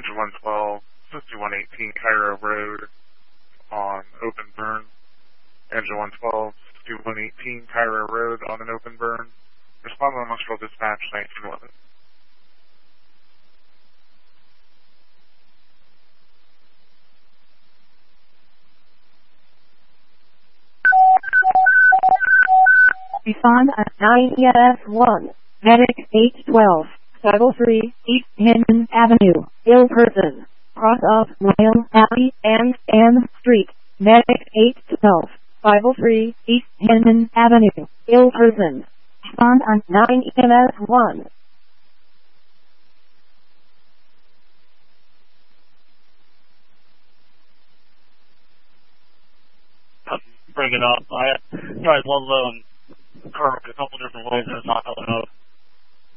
engine 112, 6118 Cairo Road on open burn. Engine 112, 6118 Cairo Road on an open burn. Respond on Mustral Dispatch 1911. Respond at 9 ES1, Medic 812, 503 East Hinton Avenue, ill person, cross of Royal Alley and M Street, Medic 812, 503 East Hinton Avenue, ill person. Respond on 9 ES1. Bring it up. I tried one low and curved a couple different ways and it's not coming up.